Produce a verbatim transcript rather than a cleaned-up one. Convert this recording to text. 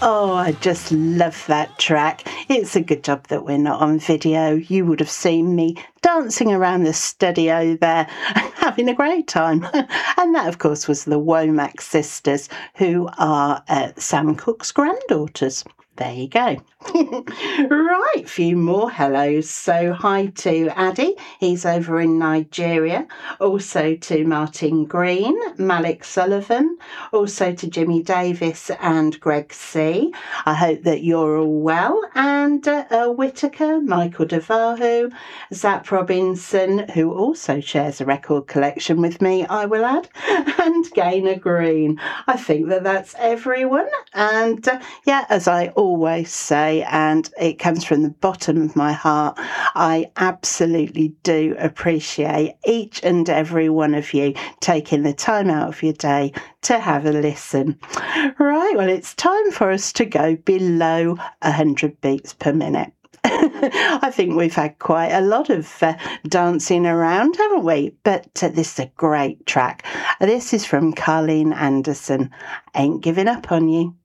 Oh, I just love that track. It's a good job that we're not on video. You would have seen me dancing around the studio there, having a great time. And that, of course, was the Womack sisters, who are uh, Sam Cooke's granddaughters. There you go. Right, few more hellos. So hi to Addy, he's over in Nigeria. Also to Martin Green, Malik Sullivan. Also to Jimmy Davis and Greg C. I hope that you're all well. And uh, uh, Whitaker, Michael Devahu, Zap Robinson, who also shares a record collection with me, I will add, and Gaynor Green. I think that that's everyone. And uh, yeah, as I always say, and it comes from the bottom of my heart, I absolutely do appreciate each and every one of you taking the time out of your day to have a listen. Right, well, it's time for us to go below one hundred beats per minute. I think we've had quite a lot of uh, dancing around, haven't we? But uh, this is a great track. This is from Carleen Anderson. Ain't Giving Up on You.